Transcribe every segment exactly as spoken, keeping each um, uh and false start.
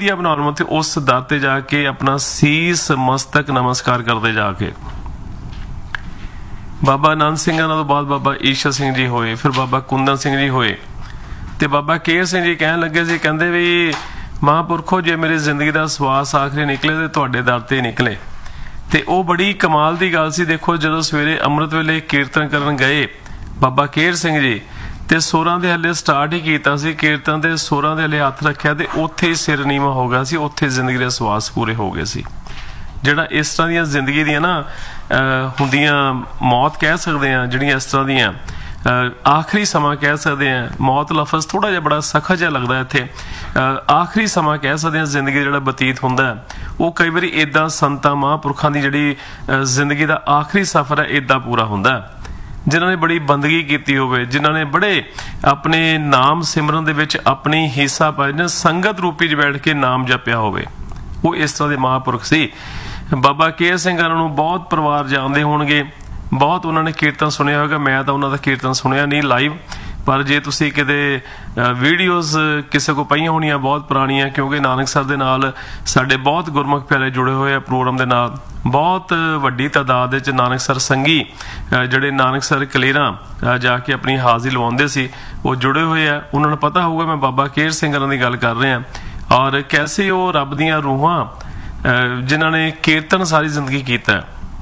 ਵਧੀਆ ਬਣਾਉਣ ਤੇ ਉਸ ਦਰ ਤੇ ਜਾ ਕੇ ਆਪਣਾ ਸੀਸ ਮਸਤਕ ਨਮਸਕਾਰ ਕਰਦੇ ਜਾ ਕੇ। ਬਾਬਾ ਆਨੰਦ ਸਿੰਘਾਂ ਤੋਂ ਬਾਅਦ ਬਾਬਾ ਈਸ਼ਰ ਸਿੰਘ ਜੀ ਹੋਏ, ਫਿਰ ਬਾਬਾ ਕੁੰਦਨ ਸਿੰਘ ਜੀ ਹੋਏ, ਤੇ ਬਾਬਾ ਕੇਰ ਸਿੰਘ ਜੀ ਕਹਿਣ ਲੱਗੇ ਸੀ, ਕਹਿੰਦੇ ਵੀ ਮਹਾਂਪੁਰਖੋ ਜੇ ਮੇਰੀ ਜ਼ਿੰਦਗੀ ਦਾ ਸਵਾਸ ਆਖਰੀ ਨਿਕਲੇ ਤੇ ਤੁਹਾਡੇ ਦਰ ਤੇ ਨਿਕਲੇ। ਤੇ ਉਹ ਬੜੀ ਕਮਾਲ ਦੀ ਗੱਲ ਸੀ। ਦੇਖੋ ਜਦੋਂ ਸਵੇਰੇ ਅੰਮ੍ਰਿਤ ਵੇਲੇ ਕੀਰਤਨ ਕਰਨ ਗਏ ਬਾਬਾ ਕੇਰ ਸਿੰਘ ਜੀ, ਤੇ ਸੁਰਾਂ ਦੇ ਹਲੇ ਸਟਾਰਟ ਹੀ ਕੀਤਾ ਸੀ ਕੀਰਤਨ, ਦੇ ਸੁਰਾਂ ਦੇ ਹਲੇ ਹੱਥ ਰੱਖਿਆ ਤੇ ਉੱਥੇ ਹੀ ਸਿਰ ਨੀਵਾਂ ਹੋ ਗਿਆ ਸੀ, ਉੱਥੇ ਜ਼ਿੰਦਗੀ ਦੇ ਸਵਾਸ ਪੂਰੇ ਹੋ ਗਏ ਸੀ। ਜਿਹੜਾ ਇਸ ਤਰ੍ਹਾਂ ਦੀਆਂ ਜ਼ਿੰਦਗੀ ਦੀਆਂ ਨਾ ਹੁੰਦੀਆਂ ਮੌਤ ਕਹਿ ਸਕਦੇ ਹਾਂ, ਜਿਹੜੀਆਂ ਇਸ ਤਰ੍ਹਾਂ ਦੀਆਂ ਆਖਰੀ ਸਮਾਂ ਕਹਿ ਸਕਦੇ ਹਾਂ, ਮੌਤ ਲਫ਼ਜ਼ ਥੋੜ੍ਹਾ ਜਿਹਾ ਬੜਾ ਸਖਤ ਜਿਹਾ ਲੱਗਦਾ ਇੱਥੇ, ਆਖਰੀ ਸਮਾਂ ਕਹਿ ਸਕਦੇ ਹਾਂ ਜ਼ਿੰਦਗੀ ਜਿਹੜਾ ਬਤੀਤ ਹੁੰਦਾ, ਉਹ ਕਈ ਵਾਰੀ ਇੱਦਾਂ ਸੰਤਾਂ ਮਹਾਂਪੁਰਖਾਂ ਦੀ ਜਿਹੜੀ ਜ਼ਿੰਦਗੀ ਦਾ ਆਖਰੀ ਸਫ਼ਰ ਹੈ ਇੱਦਾਂ ਪੂਰਾ ਹੁੰਦਾ, ਜਿਨ੍ਹਾਂ ਨੇ ਬੜੀ ਬੰਦਗੀ ਕੀਤੀ ਹੋਵੇ, ਜਿਨ੍ਹਾਂ ਨੇ ਬੜੇ ਆਪਣੇ ਨਾਮ ਸਿਮਰਨ ਦੇ ਵਿੱਚ ਆਪਣੀ ਹਿੱਸਾ ਪਾਇਆ, ਸੰਗਤ ਰੂਪੀ 'ਚ ਬੈਠ ਕੇ ਨਾਮ ਜਪਿਆ ਹੋਵੇ, ਉਹ ਇਸ ਤਰ੍ਹਾਂ ਦੇ ਮਹਾਂਪੁਰਖ ਸੀ। ਬਾਬਾ ਕੇਰ ਸਿੰਘ ਹੋਰਾਂ ਨੂੰ ਬਹੁਤ ਪਰਿਵਾਰ ਜਾਣਦੇ ਹੋਣਗੇ, ਬਹੁਤ ਉਹਨਾਂ ਨੇ ਕੀਰਤਨ ਸੁਣਿਆ ਹੋਵੇਗਾ। ਮੈਂ ਤਾਂ ਉਹਨਾਂ ਦਾ ਕੀਰਤਨ ਸੁਣਿਆ ਨਹੀਂ ਲਾਈਵ, ਪਰ ਜੇ ਤੁਸੀਂ ਕਿਤੇ ਵੀਡੀਓਜ਼ ਕਿਸੇ ਕੋਲ ਪਈਆਂ ਹੋਣੀਆਂ ਬਹੁਤ ਪੁਰਾਣੀਆਂ, ਕਿਉਂਕਿ ਨਾਨਕਸਰ ਦੇ ਨਾਲ ਸਾਡੇ ਬਹੁਤ ਗੁਰਮੁਖ ਪਿਆਰੇ ਜੁੜੇ ਹੋਏ ਆ ਪ੍ਰੋਗਰਾਮ ਦੇ ਨਾਲ, ਬਹੁਤ ਵੱਡੀ ਤਾਦਾਦ ਵਿੱਚ ਨਾਨਕਸਰ ਸੰਗੀ ਜਿਹੜੇ ਨਾਨਕਸਰ ਕਲੇਰਾਂ ਜਾ ਕੇ ਆਪਣੀ ਹਾਜ਼ਰੀ ਲਵਾਉਂਦੇ ਸੀ ਉਹ ਜੁੜੇ ਹੋਏ ਆ। ਉਹਨਾਂ ਨੂੰ ਪਤਾ ਹੋਊਗਾ ਮੈਂ ਬਾਬਾ ਕੇਰ ਸਿੰਘ ਹੋਰਾਂ ਦੀ ਗੱਲ ਕਰ ਰਿਹਾ, ਔਰ ਕੈਸੇ ਉਹ ਰੱਬ ਦੀਆਂ ਰੂਹਾਂ ਜਿਨ੍ਹਾਂ ਨੇ ਕੀਰਤਨ ਸਾਰੀ ਜ਼ਿੰਦਗੀ ਕੀਤਾ,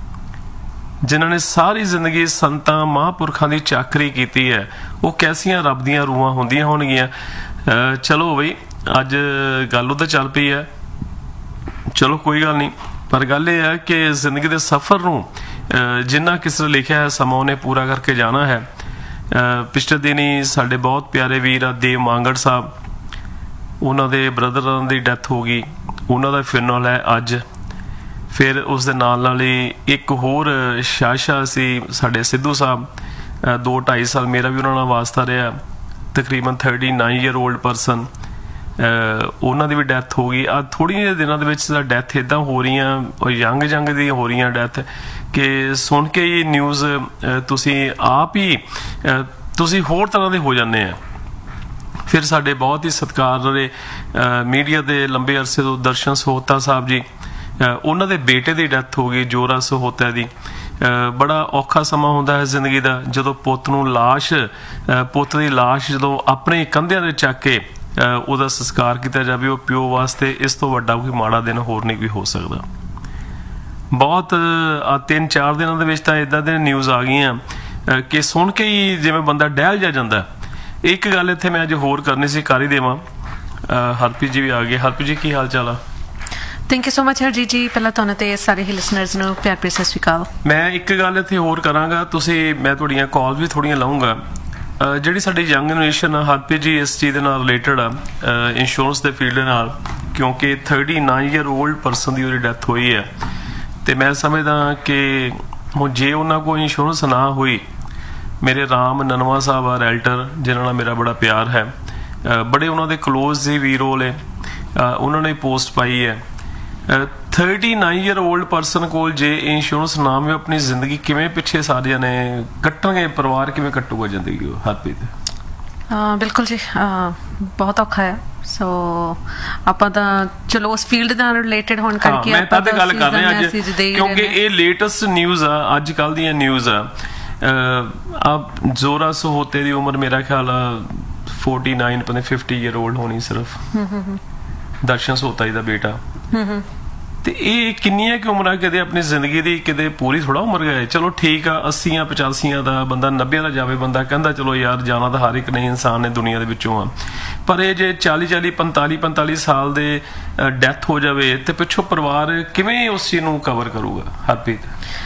ਜਿਨ੍ਹਾਂ ਨੇ ਸਾਰੀ ਜ਼ਿੰਦਗੀ ਸੰਤਾਂ ਮਹਾਂਪੁਰਖਾਂ ਦੀ ਚਾਕਰੀ ਕੀਤੀ ਹੈ, ਉਹ ਕੈਸੀਆਂ ਰੱਬ ਦੀਆਂ ਰੂਹਾਂ ਹੁੰਦੀਆਂ ਹੋਣਗੀਆਂ। ਚਲੋ ਬਈ ਅੱਜ ਗੱਲ ਉਹਦਾ ਚੱਲ ਪਈ ਹੈ, ਚਲੋ ਕੋਈ ਗੱਲ ਨਹੀਂ, ਪਰ ਗੱਲ ਇਹ ਹੈ ਕਿ ਜ਼ਿੰਦਗੀ ਦੇ ਸਫ਼ਰ ਨੂੰ ਜਿੰਨਾ ਕਿਸੇ ਨੇ ਲਿਖਿਆ ਹੈ ਸਮਾਂ ਉਹਨੇ ਪੂਰਾ ਕਰਕੇ ਜਾਣਾ ਹੈ। ਪਿਛਲੇ ਦਿਨੀ ਸਾਡੇ ਬਹੁਤ ਪਿਆਰੇ ਵੀਰ ਆ ਦੇਵ ਮਾਂਗੜ ਸਾਹਿਬ, ਉਹਨਾਂ ਦੇ ਬ੍ਰਦਰਾਂ ਦੀ ਡੈਥ ਹੋ ਗਈ, ਉਹਨਾਂ ਦਾ ਫਿਨਰਲ ਹੈ ਅੱਜ। ਫਿਰ ਉਸ ਦੇ ਨਾਲ ਨਾਲ ਹੀ ਇੱਕ ਹੋਰ ਸ਼ਾਸ਼ਾ ਸੀ ਸਾਡੇ ਸਿੱਧੂ ਸਾਹਿਬ, ਦੋ ਢਾਈ ਸਾਲ ਮੇਰਾ ਵੀ ਉਹਨਾਂ ਨਾਲ ਵਾਸਤਾ ਰਿਹਾ, ਤਕਰੀਬਨ thirty nine year old person, ਉਹਨਾਂ ਦੀ ਵੀ ਡੈਥ ਹੋ ਗਈ। ਆ ਥੋੜ੍ਹੀਆਂ ਜਿਹੇ ਦਿਨਾਂ ਦੇ ਵਿੱਚ ਡੈਥ ਇੱਦਾਂ ਹੋ ਰਹੀਆਂ, ਯੰਗ ਯੰਗ ਦੀ ਹੋ ਰਹੀਆਂ ਡੈਥ, ਕਿ ਸੁਣ ਕੇ ਹੀ ਨਿਊਜ਼ ਤੁਸੀਂ ਆਪ ਹੀ ਤੁਸੀਂ ਹੋਰ ਤਰ੍ਹਾਂ ਦੇ ਹੋ ਜਾਂਦੇ ਆ। ਫਿਰ ਸਾਡੇ ਬਹੁਤ ਹੀ ਸਤਿਕਾਰਯੋਗ ਮੀਡੀਆ ਦੇ ਲੰਬੇ ਅਰਸੇ ਤੋਂ ਦਰਸ਼ਨ ਸਹੋਤਾ ਸਾਹਿਬ ਜੀ, ਉਹਨਾਂ ਦੇ ਬੇਟੇ ਦੀ ਡੈਥ ਹੋ ਗਈ, ਜੋਰਾ ਸਹੋਤਾ ਦੀ। ਬੜਾ ਔਖਾ ਸਮਾਂ ਹੁੰਦਾ ਹੈ ਜ਼ਿੰਦਗੀ ਦਾ, ਜਦੋਂ ਪੁੱਤ ਨੂੰ ਲਾਸ਼ ਪੁੱਤ ਦੀ ਲਾਸ਼ ਜਦੋਂ ਆਪਣੇ ਕੰਧਿਆਂ ਦੇ ਚੱਕ ਕੇ ਉਹਦਾ ਸੰਸਕਾਰ ਕੀਤਾ ਜਾਵੇ, ਉਹ ਪਿਓ ਵਾਸਤੇ ਇਸ ਤੋਂ ਵੱਡਾ ਕੋਈ ਮਾੜਾ ਦਿਨ ਹੋਰ ਨਹੀਂ ਕੋਈ ਹੋ ਸਕਦਾ। ਬਹੁਤ ਤਿੰਨ ਚਾਰ ਦਿਨਾਂ ਦੇ ਵਿੱਚ ਤਾਂ ਇੱਦਾਂ ਦੀਆਂ ਨਿਊਜ਼ ਆ ਗਈਆਂ ਕਿ ਸੁਣ ਕੇ ਹੀ ਜਿਵੇਂ ਬੰਦਾ ਡਹਿਲ ਜਾ ਜਾਂਦਾ। ਇੱਕ ਗੱਲ ਇੱਥੇ ਮੈਂ ਅੱਜ ਹੋਰ ਕਰਨੀ ਸੀ, ਕਰ ਹੀ ਦੇਵਾਂ। ਹਰਪ੍ਰੀਤ ਜੀ ਵੀ ਆ ਗਏ। ਹਰਪ੍ਰੀਤ ਜੀ ਕੀ ਹਾਲ ਚਾਲ ਆ? Thank you so much Harjeet ਜੀ, ਪਹਿਲਾਂ ਤੁਹਾਨੂੰ ਤੇ ਸਾਰੇ ਹੀ ਲਿਸਨਰਸ ਨੂੰ ਪਿਆਰ ਭਰੀ ਸਤਿ ਸ਼੍ਰੀ ਅਕਾਲ। ਮੈਂ ਇੱਕ ਗੱਲ ਇੱਥੇ ਹੋਰ ਕਰਾਂਗਾ, ਤੁਸੀਂ ਮੈਂ ਤੁਹਾਡੀਆਂ ਕਾਲ ਵੀ ਥੋੜ੍ਹੀਆਂ ਲਾਊਂਗਾ। ਜਿਹੜੀ ਸਾਡੀ ਯੰਗ ਜਨਰੇਸ਼ਨ ਆ, ਹਰਪ੍ਰੀਤ ਜੀ ਇਸ ਚੀਜ਼ ਦੇ ਨਾਲ ਰਿਲੇਟਡ ਆ, ਇੰਸ਼ੋਰੈਂਸ ਦੇ ਫੀਲਡ ਦੇ ਨਾਲ, ਕਿਉਂਕਿ thirty nine year old person ਦੀ ਉਹਦੀ ਡੈਥ ਹੋਈ ਹੈ, ਤੇ ਮੈਂ ਸਮਝਦਾ ਕਿ ਹੁਣ ਜੇ ਉਹਨਾਂ ਕੋਲ ਇੰਸ਼ੋਰੈਂਸ ਨਾ ਹੋਈ, ਮੇਰੇ ਰਾਮ ਨਨਵਾ ਸਾਹਿਬ ਆ ਰੈਲਟਰ, ਜਿਨ੍ਹਾਂ ਨਾਲ ਮੇਰਾ ਬੜਾ ਪਿਆਰ ਹੈ, ਬੜੇ ਉਹਨਾਂ ਦੇ ਕਲੋਜ਼ ਸੀ ਵੀਰੋ ਨੇ, ਉਹਨਾਂ ਨੇ ਪੋਸਟ ਪਾਈ ਹੈ, thirty nine year old person ਕੋਲ ਜੇ ਇੰਸ਼ੋਰੈਂਸ ਨਾ ਹੋਵੇ, ਆਪਣੀ ਜ਼ਿੰਦਗੀ ਕਿਵੇਂ ਪਿੱਛੇ ਸਾਰਿਆਂ ਨੇ ਕੱਟਣਗੇ, ਪਰਿਵਾਰ ਕਿਵੇਂ ਕੱਟੂਗਾ ਜ਼ਿੰਦਗੀ ਉਹ? ਹਰਪ੍ਰੀਤ ਬਿਲਕੁਲ ਜੀ, ਬਹੁਤ ਔਖਾ ਹੈ। ਸੋ ਆਪਾਂ ਤਾਂ ਚਲੋ ਉਸ ਫੀਲਡ ਨਾਲ ਰਿਲੇਟਡ ਹੋਣ ਕਰਕੇ ਮੈਂ ਤਾਂ ਗੱਲ ਕਰ ਰਿਹਾ ਅੱਜ, ਕਿਉਂਕਿ ਇਹ ਲੇਟੈਸਟ ਨਿਊਜ਼ ਆ, ਅੱਜ ਕੱਲ੍ਹ ਦੀਆਂ ਨਿਊਜ਼ ਆ। ਆ ਜ਼ੋਰਾ ਸਹੋਤੇ ਦੀ ਉਮਰ ਮੇਰਾ ਖਿਆਲ ਆ ਫੋਰਟੀ ਨਾਈਨ ਪਤਾ ਫਿਫਟੀ ਈਅਰ ਓਲਡ ਹੋਣੀ ਸਿਰਫ, ਦਰਸ਼ਨ ਸਹੋਤਾ ਜੀ ਦਾ ਬੇਟਾ। ਤੇ ਇਹ ਕਿੰਨੀਆਂ ਕਿ ਉਮਰਾਂ ਕਿਤੇ ਆਪਣੀ ਜ਼ਿੰਦਗੀ ਦੀ ਕਿਤੇ ਪੂਰੀ ਥੋੜਾ ਉਮਰ ਗਏ। ਚਲੋ ਠੀਕ ਆ, ਅੱਸੀਆਂ ਪਚਾਸੀਆਂ ਦਾ ਬੰਦਾ, ਨੱਬਿਆਂ ਦਾ ਜਾਵੇ ਬੰਦਾ, ਕਹਿੰਦਾ ਚਲੋ ਯਾਰ ਜਾਣਾ ਤਾਂ ਹਰ ਇੱਕ ਨੇ ਇਨਸਾਨ ਨੇ ਦੁਨੀਆ ਦੇ ਵਿੱਚੋਂ ਆ, ਪਰ ਇਹ ਜੇ ਚਾਲੀ ਚਾਲੀ ਪੰਤਾਲੀ ਪੰਤਾਲੀ ਸਾਲ ਦੇ ਡੈਥ ਹੋ ਜਾਵੇ ਤੇ ਪਿੱਛੋਂ ਪਰਿਵਾਰ ਕਿਵੇਂ ਉਸ ਚੀਜ਼ ਨੂੰ ਕਵਰ ਕਰੂਗਾ? ਹਰਪ੍ਰੀਤ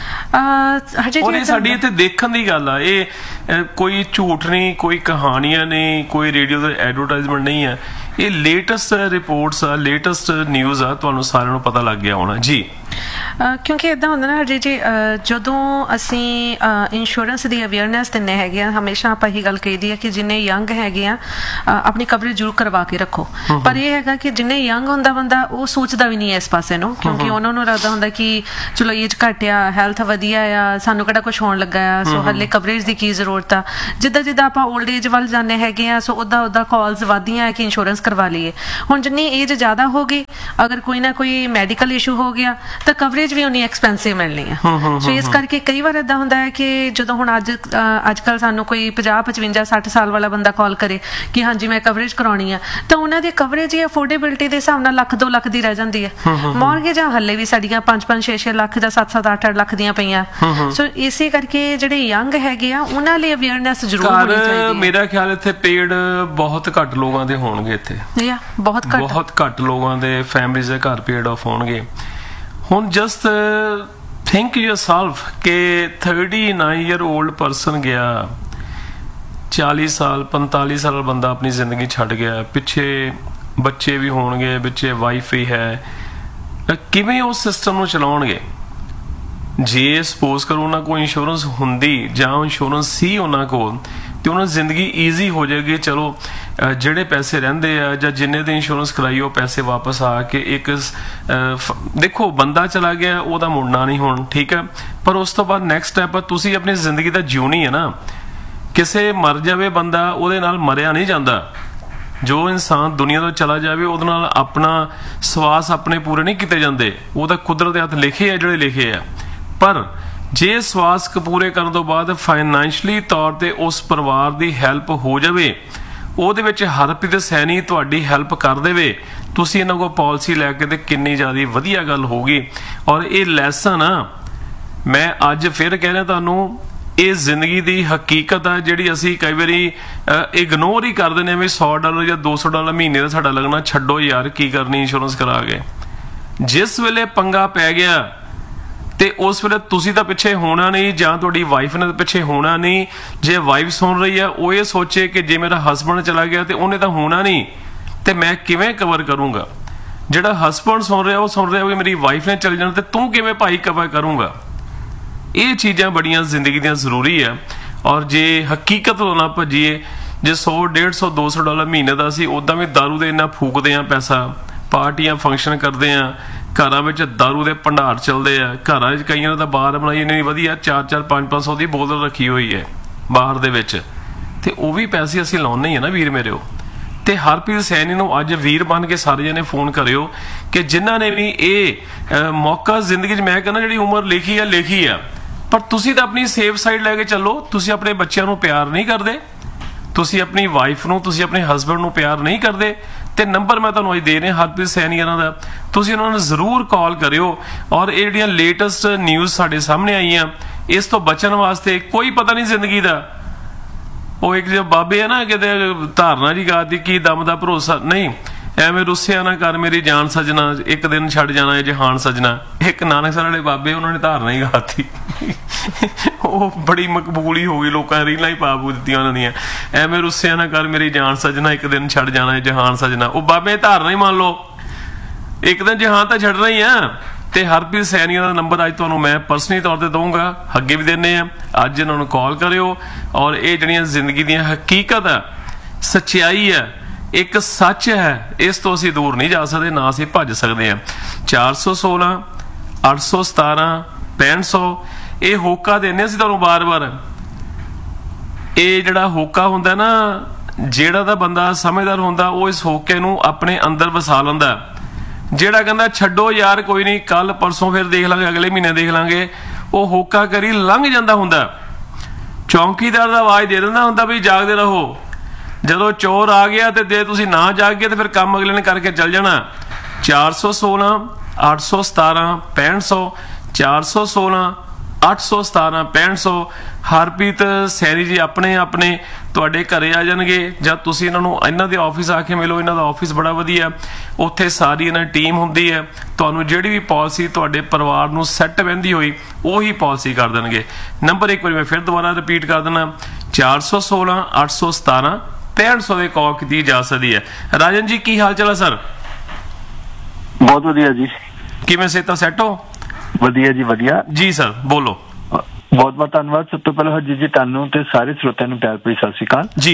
ਔਰ ਸਾਡੀ ਇੱਥੇ ਦੇਖਣ ਦੀ ਗੱਲ ਆ, ਇਹ ਕੋਈ ਝੂਠ ਨਹੀਂ, ਕੋਈ ਕਹਾਣੀਆਂ ਨਹੀਂ, ਕੋਈ ਰੇਡੀਓ ਦਾ ਐਡਵਰਟਾਈਜ਼ਮੈਂਟ ਨਹੀਂ ਹੈ, ਇਹ ਲੇਟੈਸਟ ਰਿਪੋਰਟਸ ਆ, ਲੇਟੈਸਟ ਨਿਊਜ਼ ਆ, ਤੁਹਾਨੂੰ ਸਾਰਿਆਂ ਨੂੰ ਪਤਾ ਲੱਗ ਗਿਆ ਹੋਣਾ ਜੀ। ਕਿਉਂਕਿ ਇੱਦਾਂ ਹੁੰਦਾ ਨਾ ਹਰਜੀਤ ਜੀ, ਜਦੋਂ ਅਸੀਂ ਇੰਸ਼ੋਰੈਂਸ ਦੀ ਅਵੇਅਰਨੈਸ ਦਿੰਦੇ ਹੈਗੇ ਆ, ਹਮੇਸ਼ਾ ਆਪਾਂ ਇਹੀ ਗੱਲ ਕਹੀਦੀ ਹੈ ਕਿ ਜਿੰਨੇ ਯੰਗ ਹੈਗੇ ਆ ਆਪਣੀ ਕਵਰੇਜ ਜ਼ਰੂਰ ਕਰਵਾ ਕੇ ਰੱਖੋ। ਪਰ ਇਹ ਹੈਗਾ ਕਿ ਜਿੰਨੇ ਯੰਗ ਹੁੰਦਾ ਬੰਦਾ, ਉਹ ਸੋਚਦਾ ਵੀ ਨਹੀਂ ਹੈ ਇਸ ਪਾਸੇ ਨੂੰ, ਕਿਉਂਕਿ ਉਹਨਾਂ ਨੂੰ ਲੱਗਦਾ ਹੁੰਦਾ ਕਿ ਚਲੋ ਏਜ ਘੱਟ ਆ, ਹੈਲਥ ਵਧੀਆ ਆ, ਸਾਨੂੰ ਕਿਹੜਾ ਕੁਛ ਹੋਣ ਲੱਗਾ ਆ, ਸੋ ਹਾਲੇ ਕਵਰੇਜ ਦੀ ਕੀ ਜ਼ਰੂਰਤ ਆ। ਜਿੱਦਾਂ ਜਿੱਦਾਂ ਆਪਾਂ ਓਲਡ ਏਜ ਵੱਲ ਜਾਂਦੇ ਹੈਗੇ ਆ, ਸੋ ਉੱਦਾਂ ਉੱਦਾਂ ਕਾਲਸ ਵੱਧਦੀਆਂ ਕਿ ਇੰਸ਼ੋਰੈਂਸ ਕਰਵਾ ਲਈਏ। ਹੁਣ ਜਿੰਨੀ ਏਜ ਜ਼ਿਆਦਾ ਹੋ ਗਈ, ਅਗਰ ਕੋਈ ਨਾ ਕੋਈ ਮੈਡੀਕਲ ਇਸ਼ੂ ਹੋ ਗਿਆ ਤਾਂ ਕਵਰੇਜ ਵੀ ਉਨੀ ਐਕਸਪੈਂਸਿਵ ਮਿਲਣੀ ਆ। ਸੋ ਇਸ ਕਰਕੇ ਕਈ ਵਾਰ ਇਦਾਂ ਹੁੰਦਾ ਹੈ ਕਿ ਜਦੋਂ ਹੁਣ ਅੱਜ ਅੱਜ ਕੱਲ ਸਾਨੂੰ ਕੋਈ ਪੰਜਾਹ ਪਚਵੰਜਾ ਸੱਠ ਸਾਲ ਵਾਲਾ ਬੰਦਾ ਕਾਲ ਕਰੇ ਕਿ ਹਾਂਜੀ ਮੈਂ ਕਵਰੇਜ ਕਰਾਉਣੀ ਆ, ਤਾਂ ਉਹਨਾਂ ਦੀ ਕਵਰੇਜ ਜਾਂ ਅਫੋਰਡੇਬਿਲਿਟੀ ਦੇ ਹਿਸਾਬ ਨਾਲ ਲੱਖ ਦੋ ਲੱਖ ਦੀ ਰਹਿ ਜਾਂਦੀ ਹੈ। ਮੌਰਗੇਜਾਂ ਹੱਲੇ ਵੀ ਸਾਡੀਆਂ ਪੰਜ ਪੰਜ ਛੇ ਛੇ ਲੱਖ ਜਾਂ ਸੱਤ ਸੱਤ ਅੱਠ ਅੱਠ ਲੱਖ ਦੀਆਂ ਪਈਆਂ। ਸੋ ਇਸੇ ਕਰਕੇ ਜਿਹੜੇ ਯੰਗ ਹੈਗੇ ਆ ਉਹਨਾਂ ਲਈ ਅਵੇਅਰਨੈਸ ਜ਼ਰੂਰ ਹੋਣੀ ਚਾਹੀਦੀ ਹੈ। ਮੇਰਾ ਖਿਆਲ ਇੱਥੇ ਪੇਡ ਬਹੁਤ ਘੱਟ ਲੋਕਾਂ ਦੇ ਹੋਣਗੇ, ਇੱਥੇ ਯਾ ਬਹੁਤ ਘੱਟ ਬਹੁਤ ਘੱਟ ਲੋਕਾਂ ਦੇ ਫੈਮਿਲੀਜ਼ ਦੇ ਘਰ ਪੇਡ ਆਫ ਹੋਣਗੇ। ਹੁਣ ਜਸਟ ਥਿੰਕ ਯੋਰਸੈਲਫ ਕਿ thirty nine year old person ਗਿਆ, ਚਾਲੀ ਸਾਲ ਪੰਤਾਲੀ ਸਾਲ ਬੰਦਾ ਆਪਣੀ ਜ਼ਿੰਦਗੀ ਛੱਡ ਗਿਆ, ਪਿੱਛੇ ਬੱਚੇ ਵੀ ਹੋਣਗੇ, ਪਿੱਛੇ ਵਾਈਫ ਵੀ ਹੈ, ਕਿਵੇਂ ਉਸ ਸਿਸਟਮ ਨੂੰ ਚਲਾਉਣਗੇ? ਜੇ ਸਪੋਜ਼ ਕਰੋ ਉਹਨਾਂ ਕੋਲ ਇੰਸ਼ੋਰੈਂਸ ਹੁੰਦੀ ਜਾਂ ਇੰਸ਼ੋਰੈਂਸ ਸੀ ਉਹਨਾਂ ਕੋਲ ਤੇ ਉਹਨਾਂ ਦੀ ਜ਼ਿੰਦਗੀ ਈਜ਼ੀ ਹੋ ਜਾਏਗੀ। ਚਲੋ ਜਿਹੜੇ ਪੈਸੇ ਰਹਿੰਦੇ ਆ ਜਾਂ ਜਿੰਨੇ ਦੇ ਇੰਸ਼ੋਰੈਂਸ ਕਰਾਈ ਉਹ ਪੈਸੇ ਵਾਪਸ ਆ ਕੇ ਇੱਕ ਦੇਖੋ ਬੰਦਾ ਚਲਾ ਗਿਆ ਉਹਦਾ ਮੁੜਨਾ ਨਹੀਂ ਹੁਣ, ਠੀਕ ਹੈ, ਪਰ ਉਸ ਤੋਂ ਬਾਅਦ ਨੈਕਸਟ ਸਟੈਪ ਤੁਸੀਂ ਆਪਣੀ ਜ਼ਿੰਦਗੀ ਦਾ ਜਿਉਣੀ ਹੈ ਨਾ। ਕਿਸੇ ਮਰ ਜਾਵੇ ਬੰਦਾ ਉਹਦੇ ਨਾਲ ਮਰਿਆ ਨਹੀਂ ਜਾਂਦਾ। ਜੋ ਇਨਸਾਨ ਦੁਨੀਆ ਤੋਂ ਚਲਾ ਜਾਵੇ ਉਹਦੇ ਨਾਲ ਆਪਣਾ ਸਵਾਸ ਆਪਣੇ ਪੂਰੇ ਨਹੀਂ ਕੀਤੇ ਜਾਂਦੇ, ਉਹ ਤਾਂ ਕੁਦਰਤ ਦੇ ਹੱਥ ਲਿਖੇ ਆ ਜਿਹੜੇ ਲਿਖੇ ਆ। ਪਰ ਜੇ ਸਵਾਸ ਪੂਰੇ ਕਰਨ ਤੋਂ ਬਾਅਦ ਫਾਈਨੈਂਸ਼ਲੀ ਤੌਰ ਤੇ ਉਸ ਪਰਿਵਾਰ ਦੀ ਹੈਲਪ ਹੋ ਜਾਵੇ, ਉਹਦੇ ਵਿੱਚ ਹਰਪ੍ਰੀਤ ਸੈਣੀ ਤੁਹਾਡੀ ਹੈਲਪ ਕਰ ਦੇਵੇ, ਤੁਸੀਂ ਇਹਨਾਂ ਕੋਲ ਪਾਲਿਸੀ ਲੈ ਕੇ ਤੇ ਕਿੰਨੀ ਜ਼ਿਆਦਾ ਵਧੀਆ ਗੱਲ ਹੋਊਗੀ। ਔਰ ਇਹ ਲੈਸਨ ਆ ਮੈਂ ਅੱਜ ਫਿਰ ਕਹਿ ਰਿਹਾ ਤੁਹਾਨੂੰ, ਇਹ ਜ਼ਿੰਦਗੀ ਦੀ ਹਕੀਕਤ ਆ ਜਿਹੜੀ ਅਸੀਂ ਕਈ ਵਾਰੀ ਇਗਨੋਰ ਹੀ ਕਰ ਦਿੰਦੇ ਹਾਂ ਵੀ ਸੌ ਡਾਲਰ ਜਾਂ ਦੋ ਸੌ ਡਾਲਰ ਮਹੀਨੇ ਦਾ ਸਾਡਾ ਲੱਗਣਾ, ਛੱਡੋ ਯਾਰ ਕੀ ਕਰਨੀ ਇੰਸ਼ੋਰੈਂਸ ਕਰਾ ਕੇ। ਜਿਸ ਵੇਲੇ ਪੰਗਾ ਪੈ ਗਿਆ ਤੇ ਉਸ ਵੇਲੇ ਤੁਸੀਂ ਤਾਂ ਪਿੱਛੇ ਹੋਣਾ ਨਹੀਂ ਜਾਂ ਤੁਹਾਡੀ ਵਾਈਫ ਨੇ ਤਾਂ ਪਿੱਛੇ ਹੋਣਾ ਨਹੀਂ। ਜੇ ਵਾਈਫ ਸੁਣ ਰਹੀ ਆ ਉਹ ਇਹ ਸੋਚੇ ਕਿ ਜੇ ਮੇਰਾ ਹਸਬੈਂਡ ਚਲਾ ਗਿਆ ਤੇ ਉਹਨੇ ਤਾਂ ਹੋਣਾ ਨਹੀਂ ਤੇ ਮੈਂ ਕਿਵੇਂ ਕਵਰ ਕਰੂੰਗਾ। ਜਿਹੜਾ ਹਸਬੈਂਡ ਸੁਣ ਰਿਹਾ ਉਹ ਸੁਣ ਰਿਹਾ ਵੀ ਮੇਰੀ ਵਾਈਫ ਨੇ ਚਲ ਜਾਣਾ ਤੇ ਤੂੰ ਕਿਵੇਂ ਭਾਈ ਕਵਰ ਕਰੂੰਗਾ। ਇਹ ਚੀਜ਼ਾਂ ਬੜੀਆਂ ਜ਼ਿੰਦਗੀ ਦੀਆਂ ਜ਼ਰੂਰੀ ਆ। ਔਰ ਜੇ ਹਕੀਕਤ ਤੋਂ ਨਾ ਭੱਜੀਏ, ਜੇ ਸੌ ਡੇਢ ਸੌ ਦੋ ਸੌ ਡਾਲਰ ਮਹੀਨੇ ਦਾ ਅਸੀਂ ਉੱਦਾਂ ਵੀ ਦਾਰੂ ਦੇ ਇੰਨਾ ਫੂਕਦੇ ਆ ਪੈਸਾ, ਪਾਰਟੀਆਂ ਫੰਕਸ਼ਨ ਕਰਦੇ ਆ, ਘਰਾਂ ਵਿੱਚ ਦਾਰੂ ਦੇ ਭੰਡਾਰ ਚੱਲਦੇ ਆ, ਘਰਾਂ ਵਿੱਚ ਕਈਆਂ ਨੇ ਤਾਂ ਬਾਰ ਬਣਾਈ ਇੰਨੀ ਵਧੀਆ ਚਾਰ ਚਾਰ ਪੰਜ ਪੰਜ ਸੌ ਦੀ ਬੋਤਲ ਰੱਖੀ ਹੋਈ ਹੈ ਬਾਹਰ ਦੇ ਵਿੱਚ, ਤੇ ਉਹ ਵੀ ਪੈਸੇ ਅਸੀਂ ਲਾਉਣੇ ਹੀ ਆ ਨਾ ਵੀਰ ਮੇਰੇ। ਉਹ ਤੇ ਹਰਪ੍ਰੀਤ ਸੈਣੀ ਨੂੰ ਅੱਜ ਵੀਰ ਬਣ ਕੇ ਸਾਰੇ ਜਣੇ ਫੋਨ ਕਰਿਓ ਕਿ ਜਿਨ੍ਹਾਂ ਨੇ ਵੀ ਇਹ ਮੌਕਾ ਜ਼ਿੰਦਗੀ 'ਚ, ਮੈਂ ਕਹਿੰਦਾ ਜਿਹੜੀ ਉਮਰ ਲਿਖੀ ਆ ਲਿਖੀ ਆ, ਪਰ ਤੁਸੀਂ ਤਾਂ ਆਪਣੀ ਸੇਫ ਸਾਈਡ ਲੈ ਕੇ ਚੱਲੋ। ਤੁਸੀਂ ਆਪਣੇ ਬੱਚਿਆਂ ਨੂੰ ਪਿਆਰ ਨਹੀਂ ਕਰਦੇ, ਤੁਸੀਂ ਆਪਣੀ ਵਾਈਫ ਨੂੰ, ਤੁਸੀਂ ਆਪਣੇ ਹਸਬੈਂਡ ਨੂੰ ਪਿਆਰ ਨਹੀਂ ਕਰਦੇ, ਤੇ ਨੰਬਰ ਮੈਂ ਤੁਹਾਨੂੰ ਅੱਜ ਦੇ ਰਿਹਾ ਹਰਪ੍ਰੀਤ ਸੈਣੀ ਇਹਨਾਂ ਦਾ, ਤੁਸੀਂ ਉਹਨਾਂ ਨੂੰ ਜ਼ਰੂਰ ਕਾਲ ਕਰਿਓ। ਔਰ ਇਹ ਜਿਹੜੀਆਂ ਲੇਟੈਸਟ ਨਿਊਜ਼ ਸਾਡੇ ਸਾਹਮਣੇ ਆਈਆਂ, ਇਸ ਤੋਂ ਬਚਣ ਵਾਸਤੇ ਕੋਈ ਪਤਾ ਨਹੀਂ ਜ਼ਿੰਦਗੀ ਦਾ। ਉਹ ਇੱਕ ਜੋ ਬਾਬੇ ਆ ਨਾ ਕਿਤੇ ਧਾਰਨਾ ਜੀ ਗਾਤੀ, ਕੀ ਦਮ ਦਾ ਭਰੋਸਾ ਨਹੀਂ, ਐਵੇਂ ਰੁੱਸਿਆ ਨਾ ਕਰ ਮੇਰੀ ਜਾਨ ਸਜਣਾ, ਇੱਕ ਦਿਨ ਛੱਡ ਜਾਣਾ ਇਹ ਜਹਾਨ ਸਜਣਾ। ਇੱਕ ਨਾਨਕਸਰ ਵਾਲੇ ਬਾਬੇ ਉਹਨਾਂ ਨੇ ਧਾਰਨਾ ਹੀ ਗਾਤੀ, ਉਹ ਬੜੀ ਮਕਬੂਲੀ ਹੋ ਗਈ, ਲੋਕਾਂ ਨੇ ਰੀਲਾਂ ਹੀ ਪਾ ਪੂ ਦਿੱਤੀਆਂ ਉਹਨਾਂ ਦੀਆਂ, ਐਵੇਂ ਰੁੱਸਿਆ ਨਾ ਕਰ ਮੇਰੀ ਜਾਨ ਸਜਣਾ, ਇੱਕ ਦਿਨ ਛੱਡ ਜਾਣਾ ਇਹ ਜਹਾਨ ਸਜਣਾ। ਉਹ ਬਾਬੇ ਧਾਰਨਾ ਹੀ ਮੰਨ ਲਓ, ਇੱਕ ਦਿਨ ਜਹਾਨ ਤਾਂ ਛੱਡਣਾ ਹੀ ਆ। ਤੇ ਹਰਪ੍ਰੀਤ ਸੈਣੀ ਦਾ ਨੰਬਰ ਅੱਜ ਤੁਹਾਨੂੰ ਮੈਂ ਪਰਸਨਲੀ ਤੌਰ ਤੇ ਦਊਂਗਾ, ਅੱਗੇ ਵੀ ਦਿੰਦੇ ਆ, ਅੱਜ ਇਹਨਾਂ ਨੂੰ ਕਾਲ ਕਰਿਓ। ਔਰ ਇਹ ਜਿਹੜੀਆਂ ਜ਼ਿੰਦਗੀ ਦੀਆਂ ਹਕੀਕਤ ਆ, ਸੱਚਾਈ ਆ, ਇੱਕ ਸੱਚ ਹੈ, ਇਸ ਤੋਂ ਅਸੀਂ ਦੂਰ ਨਹੀਂ ਜਾ ਸਕਦੇ, ਨਾ ਅਸੀਂ ਭੱਜ ਸਕਦੇ ਹਾਂ। ਚਾਰ ਸੌ ਸੋਲਾਂ ਅੱਠ ਸੌ ਸਤਾਰਾਂ ਪੈਂਹਠ ਸੌ ਇਹ ਹੋਕਾ ਦਿੰਦੇ ਅਸੀਂ ਤੁਹਾਨੂੰ ਬਾਰ ਬਾਰ। ਇਹ ਜਿਹੜਾ ਹੋਕਾ ਹੁੰਦਾ ਨਾ, ਜਿਹੜਾ ਦਾ ਬੰਦਾ ਸਮਝਦਾਰ ਹੁੰਦਾ ਉਹ ਇਸ ਹੋਕੇ ਨੂੰ ਆਪਣੇ ਅੰਦਰ ਵਸਾ ਲੈਂਦਾ। ਜਿਹੜਾ ਕਹਿੰਦਾ ਛੱਡੋ ਯਾਰ ਕੋਈ ਨਹੀਂ, ਕੱਲ ਪਰਸੋਂ ਫਿਰ ਦੇਖ ਲਾਂਗੇ, ਅਗਲੇ ਮਹੀਨੇ ਦੇਖ ਲਾਂਗੇ, ਉਹ ਹੋਕਾ ਕਰੀ ਲੰਘ ਜਾਂਦਾ ਹੁੰਦਾ। ਚੌਂਕੀਦਾਰ ਦਾ ਆਵਾਜ਼ ਦੇ ਦਿੰਦਾ ਹੁੰਦਾ ਵੀ ਜਾਗਦੇ ਰਹੋ। ਜਦੋਂ ਚੋਰ ਆ ਗਿਆ ਤੇ ਜੇ ਤੁਸੀਂ ਨਾ ਜਾਗ ਗਏ ਤੇ ਫਿਰ ਕੰਮ ਅਗਲੇ ਨੇ ਕਰਕੇ ਚੱਲ ਜਾਣਾ। ਚਾਰ ਸੌ ਸੋਲਾਂ ਅੱਠ ਸੌ ਸਤਾਰਾਂ ਪੈਂਹਠ ਸੌ ਚਾਰ ਸੌ ਸੋਲਾਂ ਅੱਠ ਸੌ ਸਤਾਰਾਂ ਪੈਂਹਠ ਸੌ ਹਰਪ੍ਰੀਤ ਸੈਣੀ ਜੀ ਆਪਣੇ ਆਪਣੇ ਤੁਹਾਡੇ ਘਰੇ ਆ ਜਾਣਗੇ, ਜਾਂ ਤੁਸੀਂ ਇਹਨਾਂ ਨੂੰ ਇਹਨਾਂ ਦੇ ਆਫਿਸ ਆ ਕੇ ਮਿਲੋ। ਇਹਨਾਂ ਦਾ ਆਫਿਸ ਬੜਾ ਵਧੀਆ, ਉੱਥੇ ਸਾਰੀ ਇਹਨਾਂ ਦੀ ਟੀਮ ਹੁੰਦੀ ਹੈ। ਤੁਹਾਨੂੰ ਜਿਹੜੀ ਵੀ ਪਾਲਿਸੀ ਤੁਹਾਡੇ ਪਰਿਵਾਰ ਨੂੰ ਸੈੱਟ ਬਹਿੰਦੀ ਹੋਈ ਉਹੀ ਪਾਲਿਸੀ ਕਰ ਦੇਣਗੇ। ਨੰਬਰ ਇੱਕ ਵਾਰੀ ਮੈਂ ਫਿਰ ਦੁਬਾਰਾ ਰਿਪੀਟ ਕਰ ਦਿੰਦਾ, ਚਾਰ ਸੌ ਸੋਲਾਂ ਅੱਠ ਸੌ ਸਤਾਰਾਂ ਪੈਂਹਠ ਸੌ ਦੇ ਕਾਲ ਕੀਤੀ ਜਾ ਸਕਦੀ ਹੈ। ਰਾਜਨ ਜੀ ਕੀ ਹਾਲ ਚਾਲ ਹੈ ਸਰ? ਬਹੁਤ ਵਧੀਆ ਜੀ। ਕਿਵੇਂ ਸਿਹਤਾਂ ਸੈੱਟ ਹੋ? ਵਧੀਆ ਜੀ ਵਧੀਆ ਜੀ ਸਰ ਬੋਲੋ। ਬਹੁਤ ਬਹੁਤ ਧੰਨਵਾਦ। ਸਭ ਤੋਂ ਪਹਿਲਾਂ ਹਰਜੀਤ ਜੀ ਤੁਹਾਨੂੰ ਤੇ ਸਾਰੇ ਸਰੋਤਿਆਂ ਨੂੰ ਪਿਆਰ ਭਰੀ ਸਤਿ ਸ਼੍ਰੀ ਅਕਾਲ ਜੀ।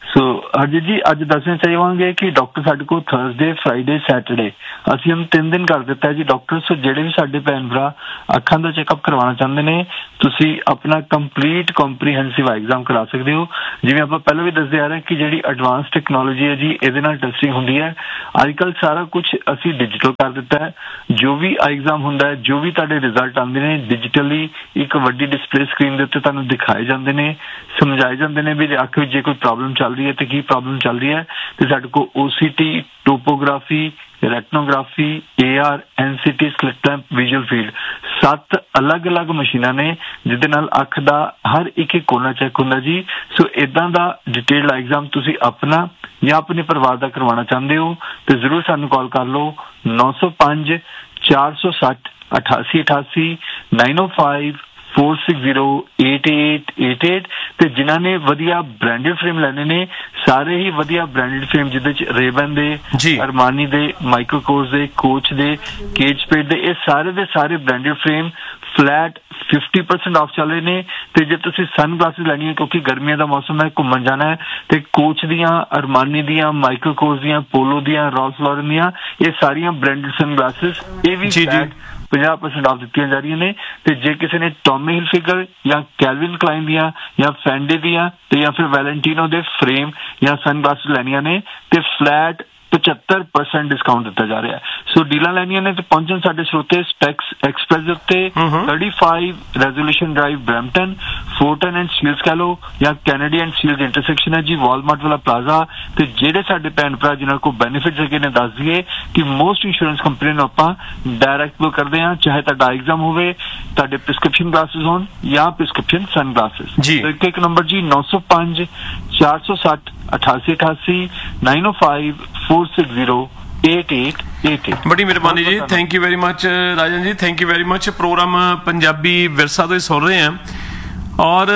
ਸੋ ਹਰਜੀਤ ਜੀ ਅੱਜ ਦੱਸਣਾ ਚਾਹਾਂਗੇ ਕਿ ਡਾਕਟਰ ਸਾਡੇ ਕੋਲ ਥਰਸਡੇ ਫਰਾਈਡੇ ਸੈਟਰਡੇ ਅਸੀਂ ਹਮ ਤਿੰਨ ਦਿਨ ਕਰ ਦਿੱਤਾ ਹੈ ਜੀ ਡਾਕਟਰ। ਸੋ ਜਿਹੜੇ ਵੀ ਸਾਡੇ ਭੈਣ ਭਰਾ ਅੱਖਾਂ ਦਾ ਚੈੱਕਅਪ ਕਰਵਾਉਣਾ ਚਾਹੁੰਦੇ ਨੇ ਤੁਸੀਂ ਆਪਣਾ ਕੰਪਲੀਟ ਕੰਪਰੀਹੈਂਸਿਵ ਐਗਜ਼ਾਮ ਕਰਾ ਸਕਦੇ ਹੋ। ਜਿਵੇਂ ਆਪਾਂ ਪਹਿਲਾਂ ਵੀ ਦੱਸਦੇ ਆ ਰਹੇ ਕਿ ਜਿਹੜੀ ਐਡਵਾਂਸ ਟੈਕਨੋਲੋਜੀ ਹੈ ਜੀ ਇਹਦੇ ਨਾਲ ਟੈਸਟਿੰਗ ਹੁੰਦੀ ਹੈ। ਅੱਜ ਕੱਲ੍ਹ ਸਾਰਾ ਕੁਝ ਅਸੀਂ ਡਿਜੀਟਲ ਕਰ ਦਿੱਤਾ ਹੈ। ਜੋ ਵੀ ਐਗਜ਼ਾਮ ਹੁੰਦਾ ਹੈ, ਜੋ ਵੀ ਤੁਹਾਡੇ ਰਿਜ਼ਲਟ ਆਉਂਦੇ ਨੇ ਡਿਜੀਟਲੀ ਇੱਕ ਵੱਡੀ ਡਿਸਪਲੇ ਸਕਰੀਨ ਦੇ ਉੱਤੇ ਤੁਹਾਨੂੰ ਦਿਖਾਏ ਜਾਂਦੇ ਨੇ, ਸਮਝਾਏ ਜਾਂਦੇ ਨੇ ਵੀ ਅੱਖ ਵਿੱਚ ਜੇ ਕੋਈ ਪ੍ਰੋਬਲਮ ਚੱਲ ਰਹੀ ਹੈ ਤੇ ਕੀ ਪ੍ਰੋਬਲਮ ਚੱਲ ਰਹੀ ਹੈ। ਤੇ ਸਾਡੇ ਕੋਲ ਓ C T, topography, ਰੈਟਨੋਗ੍ਰਾਫੀ, A R, N C T, slit lamp, visual field ਸੱਤ ਅਲੱਗ-ਅਲੱਗ ਮਸ਼ੀਨਾਂ ਨੇ ਜਿਹਦੇ ਨਾਲ ਅੱਖ ਦਾ ਹਰ ਇੱਕ ਇੱਕ ਕੋਨਾ ਚੈੱਕ ਹੁੰਦਾ ਜੀ। ਸੋ ਇਦਾਂ ਦਾ ਡਿਟੇਲਡ ਐਗਜ਼ਾਮ ਤੁਸੀਂ ਆਪਣਾ ਜਾਂ ਆਪਣੇ ਪਰਿਵਾਰ ਦਾ ਕਰਵਾਉਣਾ ਚਾਹੁੰਦੇ ਹੋ ਤੇ ਜ਼ਰੂਰ ਸਾਨੂੰ ਕਾਲ ਕਰ ਲਓ ਨੌ ਸੌ ਪੰਜ ਚਾਰ ਸੌ ਸੱਠ ਅਠਾਸੀ ਅਠਾਸੀ ਨਾਈਨ ਓ five four six zero eight eight eight eight. ਤੇ ਜਿਨ੍ਹਾਂ ਨੇ ਵਧੀਆ ਬ੍ਰਾਂਡਡ ਫਰੇਮ ਲੈਣੇ ਨੇ ਸਾਰੇ ਹੀ ਵਧੀਆ ਬ੍ਰਾਂਡਡ ਫਰੇਮ ਜਿਹਦੇ ਚ ਰੇਬਨ ਦੇ, ਅਰਮਾਨੀ ਦੇ, ਮਾਈਕਰੋਕੋਸ ਦੇ, ਕੋਚ ਦੇ, ਕੇਜ ਸਪੇਡ ਦੇ, ਇਹ ਸਾਰੇ ਦੇ ਸਾਰੇ branded frame flat fifty percent off ਚੱਲ ਰਹੇ ਨੇ। ਤੇ ਜੇ ਤੁਸੀਂ ਸਨ ਗਲਾਸਿਸ ਲੈਣੀ ਹੈ ਕਿਉਂਕਿ ਗਰਮੀਆਂ ਦਾ ਮੌਸਮ ਹੈ, ਘੁੰਮਣ ਜਾਣਾ ਹੈ, ਤੇ ਕੋਚ ਦੀਆਂ, ਅਰਮਾਨੀ ਦੀਆਂ, ਮਾਈਕਰੋਕੋਸ ਦੀਆਂ, ਪੋਲੋ ਦੀਆਂ, ਰੌਲਸ ਲੌਰਨ ਦੀਆਂ ਇਹ ਸਾਰੀਆਂ ਬ੍ਰਾਂਡਡ ਸਨ ਗਲਾਸਿਸ ਇਹ ਵੀ ਫਲੈਟ ਪੰਜਾਹ ਪਰਸੈਂਟ ਆਫ ਦਿੱਤੀਆਂ ਜਾ ਰਹੀਆਂ ਨੇ। ਤੇ ਜੇ ਕਿਸੇ ਨੇ ਟੌਮੀ ਹਿਲਫਿਗਰ ਜਾਂ ਕੈਲਵਿਨ ਕਲਾਈਨ ਦੀਆਂ ਜਾਂ ਫੈਂਡੇ ਦੀਆਂ ਤੇ ਜਾਂ ਫਿਰ ਵੈਲੈਂਟੀਨੋ ਦੇ ਫਰੇਮ ਜਾਂ ਸਨ ਗਲਾਸਿਸ ਲੈਣੀਆਂ ਨੇ ਤੇ ਫਲੈਟ ਪਚੱਤਰ ਪਰਸੈਂਟ ਡਿਸਕਾਊਂਟ ਦਿੱਤਾ ਜਾ ਰਿਹਾ ਹੈ। ਸੋ ਡੀਲਾਂ ਲੈਣੀਆਂ ਨੇ ਤੇ ਪਹੁੰਚਣ ਸਾਡੇ ਸਰੋਤੇ ਸਪੈਕਸ ਐਕਸਪ੍ਰੈਸ ਦੇ ਉੱਤੇ thirty five resolution drive Brampton, ਫੋਰਟਨ and Steeles ਕਹਿ ਲਓ ਜਾਂ ਕੈਨੇਡੀ ਐਂਡ ਸਟੀਲਸ ਇੰਟਰਸੈਕਸ਼ਨ ਹੈ ਜੀ ਵਾਲਮਾਰਟ ਵਾਲਾ ਪਲਾਜ਼ਾ। ਤੇ ਜਿਹੜੇ ਸਾਡੇ ਭੈਣ ਭਰਾ ਜਿਨ੍ਹਾਂ ਕੋਲ ਬੈਨੀਫਿਟਸ ਹੈਗੇ ਨੇ ਦੱਸ ਦਈਏ ਕਿ ਮੋਸਟ ਇੰਸ਼ੋਰੈਂਸ ਕੰਪਨੀ ਨੂੰ ਆਪਾਂ ਡਾਇਰੈਕਟ ਬੁੱਕ ਕਰਦੇ ਹਾਂ, ਚਾਹੇ ਤੁਹਾਡਾ ਐਗਜ਼ਾਮ ਹੋਵੇ, ਤੁਹਾਡੇ ਪ੍ਰਿਸਕ੍ਰਿਪਸ਼ਨ ਗਲਾਸਿਸ ਹੋਣ ਜਾਂ ਪ੍ਰਿਸਕ੍ਰਿਪਸ਼ਨ ਸਨ ਗਲਾਸਿਸ। ਸੋ ਇੱਕ ਇੱਕ ਨੰਬਰ ਜੀ ਨੌ ਸੌ ਪੰਜ ਚਾਰ ਸੌ ਸੱਠ ਅਠਾਸੀ ਅਠਾਸੀ ਨਾਈਨ ਓ five four six zero eight eight eight eight. ਬੜੀ ਮਿਹਰਬਾਨੀ ਜੀ, ਥੈਂਕ ਯੂ ਵੈਰੀ ਮਚ ਰਾਜਨ ਜੀ, thank you very much. Programme Punjabi ਵਿਰਸਾ ਤੋਂ ਹੀ ਸੁਣ ਰਹੇ ਹਾਂ ਔਰ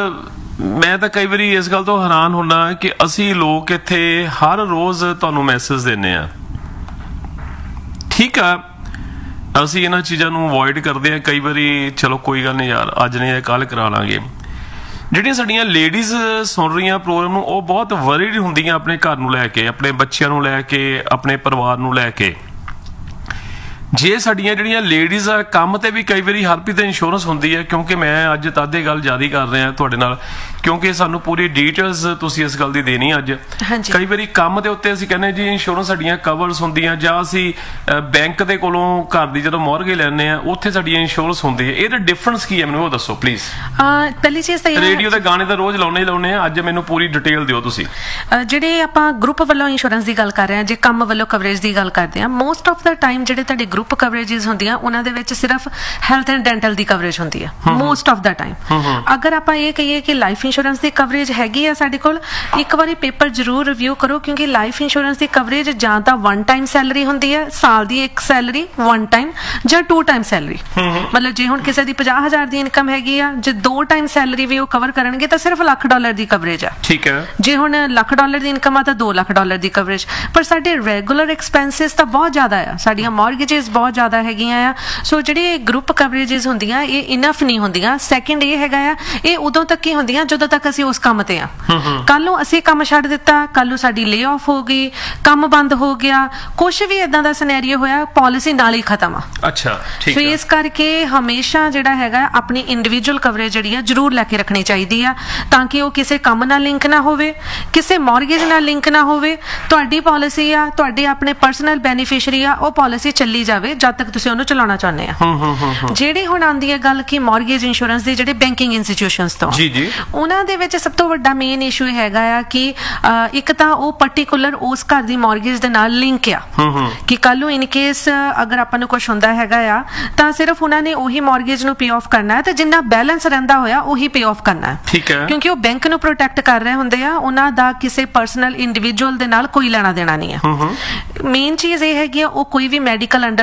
ਮੈਂ ਤਾਂ ਕਈ ਵਾਰੀ ਇਸ ਗੱਲ ਤੋਂ ਹੈਰਾਨ ਹੁੰਦਾ ਕਿ ਅਸੀਂ ਲੋਕ ਇੱਥੇ ਹਰ ਰੋਜ਼ ਤੁਹਾਨੂੰ ਮੈਸੇਜ ਦਿੰਦੇ ਆ। ਠੀਕ ਆ ਅਸੀਂ ਇਹਨਾਂ ਚੀਜ਼ਾਂ ਨੂੰ ਅਵੋਇਡ ਕਰਦੇ ਆ ਕਈ ਵਾਰੀ, ਚਲੋ ਕੋਈ ਗੱਲ ਨਹੀਂ ਯਾਰ ਅੱਜ ਨਹੀਂ ਕੱਲ ਕਰਾ ਲਾਂਗੇ। ਜਿਹੜੀਆਂ ਸਾਡੀਆਂ ਲੇਡੀਜ਼ ਸੁਣ ਰਹੀਆਂ ਪ੍ਰੋਗਰਾਮ ਨੂੰ ਉਹ ਬਹੁਤ ਵਰੀਡ ਹੁੰਦੀਆਂ ਆਪਣੇ ਘਰ ਨੂੰ ਲੈ ਕੇ, ਆਪਣੇ ਬੱਚਿਆਂ ਨੂੰ ਲੈ ਕੇ, ਆਪਣੇ ਪਰਿਵਾਰ ਨੂੰ ਲੈ ਕੇ। ਜੇ ਸਾਡੀਆਂ ਜਿਹੜੀਆਂ ਲੇਡੀਜ਼ ਆ ਕੰਮ ਤੇ ਵੀ ਕਈ ਵਾਰੀ ਹਰਪ੍ਰੀਤ ਇੰਸ਼ੋਰੈਂਸ ਹੁੰਦੀ ਹੈ ਕਿਉਂਕਿ ਮੈਂ ਅੱਜ ਤਦ ਇਹ ਗੱਲ ਜ਼ਿਆਦਾ ਕਰ ਰਿਹਾ ਤੁਹਾਡੇ ਨਾਲ ਕਿਉਂਕਿ ਸਾਨੂੰ ਪੂਰੀ ਡੀਟੇਲਸ ਤੁਸੀਂ ਇਸ ਗੱਲ ਦੀ ਦੇਣੀ ਅੱਜ। ਕਈ ਵਾਰੀ ਕੰਮ ਦੇ ਉੱਤੇ ਅਸੀਂ ਕਹਿੰਦੇ ਜੀ ਇੰਸ਼ੋਰੈਂਸ ਸਾਡੀਆਂ ਕਵਰਸ ਹੁੰਦੀਆਂ ਜਾਂ ਅਸੀਂ ਬੈਂਕ ਦੇ ਕੋਲੋਂ ਘਰ ਦੀ ਜਦੋਂ ਮੌਰਗੇਜ ਲੈਂਦੇ ਆ ਉੱਥੇ ਸਾਡੀਆਂ ਇੰਸ਼ੋਰੈਂਸ ਹੁੰਦੀ ਹੈ। ਇਹਦਾ ਡਿਫਰੈਂਸ ਕੀ ਹੈ ਮੈਨੂੰ ਉਹ ਦੱਸੋ ਪਲੀਜ਼। ਪਹਿਲੀ ਚੀਜ਼ ਤਾਂ ਰੇਡੀਓ ਦੇ ਗਾਣੇ ਤਾਂ ਰੋਜ਼ ਲਾਉਣੇ ਹੀ ਲਾਉਣੇ ਆ, ਅੱਜ ਮੈਨੂੰ ਪੂਰੀ ਡਿਟੇਲ ਦਿਓ ਤੁਸੀਂ। ਜਿਹੜੇ ਆਪਾਂ ਗਰੁੱਪ ਵੱਲੋਂ ਇੰਸ਼ੋਰੈਂਸ ਦੀ ਗੱਲ ਕਰ ਰਹੇ ਹਾਂ, ਜੇ ਕੰਮ ਵੱਲੋਂ ਕਵਰੇਜ ਦੀ ਗੱਲ ਕਰਦੇ ਹਾਂ, ਮੋਸਟ ਆਫ ਦਾ ਟਾਈਮ ਜਿਹੜੇ ਤੁਹਾਡੇ ਗਰੁੱਪ ਕਵਰੇਜਸ ਹੁੰਦੀਆਂ ਉਹਨਾਂ ਦੇ ਵਿੱਚ ਸਿਰਫ health and dental the coverage ਹੁੰਦੀ ਹੈ ਮੋਸਟ ਆਫ ਦਾ ਟਾਈਮ। ਅਗਰ ਆਪਾਂ ਇਹ ਕਹੀਏ ਕਿ ਲਾਈਫ ਇੰਸ਼ੋਰੈਂਸ ਦੀ ਕਵਰੇਜ ਹੈਗੀ ਆ ਸਾਡੇ ਕੋਲ, ਇੱਕ ਵਾਰੀ ਪੇਪਰ ਜ਼ਰੂਰ ਰਿਵਿਊ ਕਰੋ ਕਿਉਂਕਿ ਲਾਈਫ ਇੰਸ਼ੋਰੈਂਸ ਦੀ ਕਵਰੇਜ ਜਾਂ ਤਾਂ ਵਨ ਟਾਈਮ ਸੈਲਰੀ ਹੁੰਦੀ ਹੈ, ਸਾਲ ਦੀ ਇੱਕ ਸੈਲਰੀ ਵਨ ਟਾਈਮ, ਜਾਂ ਟੂ ਟਾਈਮ ਸੈਲਰੀ। ਮਤਲਬ ਜੇ ਹੁਣ ਕਿਸੇ ਦੀ ਪੰਜਾਹ ਹਜ਼ਾਰ ਦੀ ਇਨਕਮ ਹੈਗੀ ਆ, ਜੇ ਦੋ ਟਾਈਮ ਸੈਲਰੀ ਵੀ ਉਹ ਕਵਰ ਕਰਨਗੇ ਤਾਂ ਸਿਰਫ ਲੱਖ ਡਾਲਰ ਦੀ ਕਵਰੇਜ ਆ। ਠੀਕ ਹੈ। ਜੇ ਹੁਣ ਲੱਖ ਡਾਲਰ ਦੀ ਇਨਕਮ ਆ ਤਾਂ ਦੋ ਲੱਖ ਡਾਲਰ ਦੀ ਕਵਰੇਜ। ਪਰ ਸਾਡੇ ਰੈਗੂਲਰ ਐਕਸਪੈਂਸਿਸ ਤਾਂ ਬਹੁਤ ਜ਼ਿਆਦਾ ਆ, ਸਾਡੀਆਂ ਮੌਰਗੇਜਸ ਬਹੁਤ ਜ਼ਿਆਦਾ ਹੈਗੀਆਂ ਆ। ਸੋ ਜਿਹੜੇ ਗਰੁੱਪ ਕਵਰੇਜਸ ਹੁੰਦੀਆਂ ਇਹ ਇਨਫ ਨਹੀਂ ਹੁੰਦੀਆਂ। ਸੈਕਿੰਡ ਇਹ ਹੈਗਾ ਆ ਇਹ ਉਦੋਂ ਤੱਕ ਹੀ ਹੁੰਦੀਆਂ ਜਦੋਂ ਤੱਕ ਅਸੀਂ ਉਸ ਕੰਮ ਤੇ ਆ। ਕੱਲ ਨੂੰ ਅਸੀਂ ਕੰਮ ਛੱਡ ਦਿੱਤਾ, ਕੱਲ ਨੂੰ ਸਾਡੀ ਲੇ ਆਫ ਹੋ ਗਈ, ਕੰਮ ਬੰਦ ਹੋ ਗਿਆ, ਕੁਛ ਵੀ ਇਦਾਂ ਦਾ ਸਿਨੈਰੀਓ ਹੋਇਆ, ਪਾਲਿਸੀ ਨਾਲ ਹੀ ਖਤਮ ਆ। ਅੱਛਾ ਠੀਕ ਹੈ। ਇਸ ਕਰਕੇ ਹਮੇਸ਼ਾ ਜਿਹੜਾ ਹੈਗਾ ਆਪਣੀ ਇੰਡੀਵਿਜੂਅਲ ਕਵਰੇਜ ਜਿਹੜੀ ਆ ਜ਼ਰੂਰ ਲੈ ਕੇ ਰੱਖਣੀ ਚਾਹੀਦੀ ਆ ਤਾਂ ਕਿ ਉਹ ਕਿਸੇ ਕੰਮ ਨਾਲ ਲਿੰਕ ਨਾ ਹੋਵੇ, ਕਿਸੇ ਮੌਰਗੇਜ ਨਾਲ ਲਿੰਕ ਨਾ ਹੋਵੇ। ਤੁਹਾਡੀ ਪਾਲਿਸੀ ਆ, ਤੁਹਾਡੇ ਆਪਣੇ ਪਰਸਨਲ ਬੈਨੀਫੀਸ਼ੀਅਰੀ ਆ, ਉਹ ਪਾਲਿਸੀ ਚੱਲੀ ਜਾਵੇ ਜਦ ਤੱਕ ਤੁਸੀਂ ਉਹਨੂੰ ਚਲਾਉਣਾ ਚਾਹੁੰਦੇ ਆ। ਜਿਹੜੀ ਹੁਣ ਆਉਂਦੀ ਹੈ ਗੱਲ ਕਿ ਮੌਰਗੇਜ ਇੰਸ਼ੋਰੈਂਸ ਦੇ ਜਿਹੜੇ ਬੈਂਕਿੰਗ ਇੰਸਟੀਟਿਊਸ਼ਨਸ ਤੋਂ, ਜੀ ਜੀ ਉਹਨਾਂ ਦੇ ਵਿੱਚ ਸਭ ਤੋਂ ਵੱਡਾ ਮੇਨ ਇਸ਼ੂ ਹੈਗਾ ਆ ਕਿ ਇੱਕ ਤਾਂ ਉਹ ਪਾਰਟਿਕੂਲਰ ਉਸ ਘਰ ਦੀ ਮੌਰਗੇਜ ਦੇ ਨਾਲ ਲਿੰਕ ਆ ਕਿ ਕੱਲ ਨੂੰ ਇਨ ਕੇਸ ਅਗਰ ਆਪਾਂ ਨੂੰ ਕੁਝ ਹੁੰਦਾ ਹੈਗਾ ਆ ਤਾਂ ਸਿਰਫ ਉਹਨਾਂ ਨੇ ਉਹੀ ਮੌਰਗੇਜ ਨੂੰ ਪੇ ਆਫ ਕਰਨਾ ਹੈ ਤੇ ਜਿੰਨਾ ਬੈਲੈਂਸ ਰਹਿੰਦਾ ਹੋਇਆ ਉਹੀ ਪੇ ਆਫ ਕਰਨਾ ਹੈ। ਠੀਕ ਹੈ। ਕਿਉਂਕਿ ਉਹ ਬੈਂਕ ਨੂੰ ਪ੍ਰੋਟੈਕਟ ਕਰ ਰਹੇ ਹੁੰਦੇ ਆ, ਉਹਨਾਂ ਦਾ ਕਿਸੇ ਪਰਸਨਲ ਇੰਡੀਵਿਜੂਅਲ ਦੇ ਨਾਲ ਕੋਈ ਲੈਣਾ ਦੇਣਾ ਨਹੀਂ ਹੈ। ਮੇਨ ਚੀਜ਼ ਇਹ ਹੈਗੀ ਆ ਉਹ ਕੋਈ ਵੀ ਮੈਡੀਕਲ ਅੰਡਰ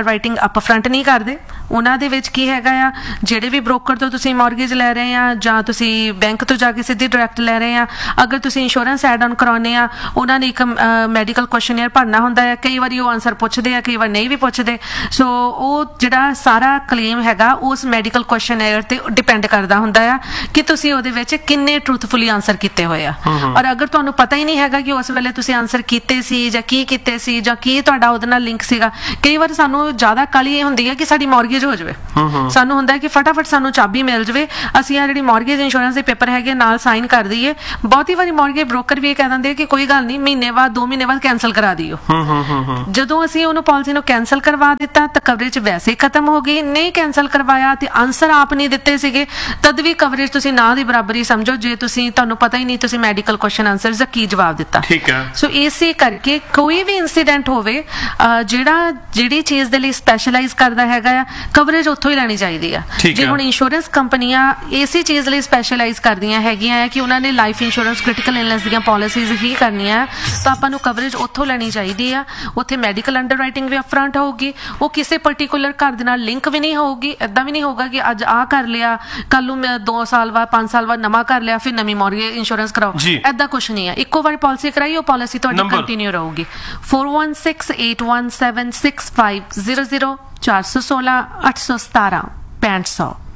ਅੰਡਰਰਾਈਟਿੰਗ ਅਪਫਰੰਟ ਨਹੀਂ ਕਰਦੇ। ਉਹਨਾਂ ਦੇ ਵਿੱਚ ਕੀ ਹੈਗਾ ਆ, ਜਿਹੜੇ ਵੀ ਬ੍ਰੋਕਰ ਤੋਂ ਤੁਸੀਂ ਮਾਰਗੇਜ ਲੈ ਰਹੇ ਆ ਜਾਂ ਤੁਸੀਂ ਬੈਂਕ ਤੋਂ ਜਾ ਕੇ ਸਿੱਧੀ ਡਾਇਰੈਕਟ ਲੈ ਰਹੇ ਆ, ਅਗਰ ਤੁਸੀਂ ਇੰਸ਼ੋਰੈਂਸ ਐਡ ਆਨ ਕਰਾਉਣੇ ਆ, ਉਹਨਾਂ ਨੇ ਇੱਕ ਮੈਡੀਕਲ ਕੁਐਸਚਨੇਅਰ ਭਰਨਾ ਹੁੰਦਾ ਹੈ। ਕਈ ਵਾਰੀ ਉਹ ਆਨਸਰ ਪੁੱਛਦੇ ਆ, ਕਈ ਵਾਰ ਨਹੀਂ ਵੀ ਪੁੱਛਦੇ। ਸੋ ਉਹ ਜਿਹੜਾ ਸਾਰਾ ਕਲੇਮ ਹੈਗਾ ਉਸ ਮੈਡੀਕਲ ਕੁਐਸਚਨੇਅਰ ਤੇ ਡਿਪੈਂਡ ਕਰਦਾ ਹੁੰਦਾ ਆ ਕਿ ਤੁਸੀਂ ਉਹਦੇ ਵਿੱਚ ਕਿੰਨੇ ਟਰੂਥਫੁਲੀ ਆਨਸਰ ਕੀਤੇ ਹੋਏ ਆ। ਔਰ ਅਗਰ ਤੁਹਾਨੂੰ ਪਤਾ ਹੀ ਨਹੀਂ ਹੈਗਾ ਕਿ ਉਸ ਵੇਲੇ ਤੁਸੀਂ ਆਨਸਰ ਕੀਤੇ ਸੀ ਜਾਂ ਕੀ ਕੀਤੇ ਸੀ ਜਾਂ ਕੀ ਤੁਹਾਡਾ ਉਹਦੇ ਨਾਲ ਲਿੰਕ ਸੀਗਾ, ਕਈ ਵਾਰ ਸਾਨੂੰ ਜ਼ਿਆਦਾ ਕਾਹਲੀ ਇਹ ਹੁੰਦੀ ਹੈ ਕਿ ਸਾਡੀ ਮਾਰਗੇਜ ਹੋ ਜਾਵੇ। ਸਾਨੂੰ ਹੁੰਦਾ ਹੈ ਕਿ ਫਟਾਫਟ ਸਾਨੂੰ ਚਾਬੀ ਮਿਲ ਜਾਵੇ, ਅਸੀਂ ਆ ਜਿਹੜੀ ਮਾਰਗੇਜ ਇੰਸ਼ੋਰੈਂਸ ਦੇ ਪੇਪਰ ਹੈਗੇ ਨਾਲ ਸਾਈਨ ਕਰ ਦਈਏ। ਬਹੁਤੀ ਵਾਰੀ ਮਾਰਗੇਜ ਬ੍ਰੋਕਰ ਵੀ ਇਹ ਕਹਿ ਦਿੰਦੇ ਕਿ ਕੋਈ ਗੱਲ ਨਹੀਂ, ਮਹੀਨੇ ਬਾਅਦ ਦੋ ਮਹੀਨੇ ਬਾਅਦ ਕੈਂਸਲ ਕਰਾ ਦਿਓ। ਜਦੋਂ ਅਸੀਂ ਉਹਨੂੰ ਪਾਲਿਸੀ ਨੂੰ ਕੈਂਸਲ ਕਰਵਾ ਦਿੱਤਾ ਤਾਂ ਕਵਰੇਜ ਵੈਸੇ ਹੀ ਖਤਮ ਹੋ ਗਈ। ਨਹੀਂ ਕੈਂਸਲ ਕਰਵਾਇਆ ਤੇ ਆਨਸਰ ਆਪ ਨਹੀਂ ਦਿੱਤੇ ਸੀਗੇ, ਤਦ ਵੀ ਕਵਰੇਜ ਤੁਸੀਂ ਨਾ ਦੀ ਬਰਾਬਰੀ ਸਮਝੋ ਜੇ ਤੁਸੀਂ ਤੁਹਾਨੂੰ ਪਤਾ ਹੀ ਨਹੀਂ ਤੁਸੀਂ ਮੈਡੀਕਲ ਕੁਐਸਚਨ ਆਨਸਰ ਦਾ ਕੀ ਜਵਾਬ ਦਿੱਤਾ। ਠੀਕ ਹੈ। ਸੋ ਇਸੇ ਕਰਕੇ ਕੋਈ ਵੀ ਇਨਸੀਡੈਂਟ ਹੋਵੇ, ਜਿਹੜਾ ਜਿਹੜੀ ਚੀਜ਼ ਦੇ ਲਈ ਸਪੈਸ਼ਲਾਈਜ਼ ਕਰਦਾ ਹੈਗਾ ਆ, ਕਵਰੇਜ ਉੱਥੋਂ ਹੀ ਲੈਣੀ ਚਾਹੀਦੀ ਆ। ਜੇ ਹੁਣ ਇੰਸ਼ੋਰੈਂਸ ਕੰਪਨੀਆਂ ਇਸੇ ਚੀਜ਼ ਲਈ ਸਪੈਸ਼ਲਾਈਜ਼ ਕਰਦੀਆਂ ਹੈਗੀਆਂ ਕਿ ਉਹਨਾਂ ਨੇ ਲਾਈਫ ਇੰਸ਼ੋਰੈਂਸ ਕ੍ਰਿਟੀਕਲ ਇਲਨੈਸ ਦੀਆਂ ਪਾਲਿਸੀਜ਼ ਹੀ ਕਰਨੀਆਂ, ਤਾਂ ਆਪਾਂ ਨੂੰ ਕਵਰੇਜ ਉੱਥੋਂ ਲੈਣੀ ਚਾਹੀਦੀ ਆ। ਉੱਥੇ ਮੈਡੀਕਲ ਅੰਡਰਰਾਈਟਿੰਗ ਵੀ ਅਪਫਰੰਟ ਹੋਊਗੀ, ਉਹ ਕਿਸੇ ਪਰਟੀਕੂਲਰ ਘਰ ਦੇ ਨਾਲ ਲਿੰਕ ਵੀ ਨਹੀਂ ਹੋਊਗੀ। ਏਦਾਂ ਵੀ ਨਹੀਂ ਹੋਊਗਾ ਕਿ ਅੱਜ ਆਹ ਕਰ ਲਿਆ, ਕੱਲ ਨੂੰ ਮੈਂ ਦੋ ਸਾਲ ਬਾਅਦ ਪੰਜ ਸਾਲ ਬਾਅਦ ਨਵਾਂ ਕਰ ਲਿਆ, ਫਿਰ ਨਵੀਂ ਮਾਰਗੇਜ ਇੰਸ਼ੋਰੈਂਸ ਕਰਾਓ। ਏਦਾਂ ਕੁਛ ਨਹੀਂ ਹੈ। ਇੱਕੋ ਵਾਰੀ ਪਾਲਿਸੀ ਕਰਾਈ, ਉਹ ਪਾਲਿਸੀ ਤੁਹਾਡੀ ਕੰਟੀਨਿਊ ਰਹੂਗੀ। four one six eight one seven six five zero zero ਚਾਰ ਸੌ ਸੋਲਾਂ ਅੱਠ ਸੌ ਸਤਾਰਾਂ ਪੈਂਹਠ ਸੌ।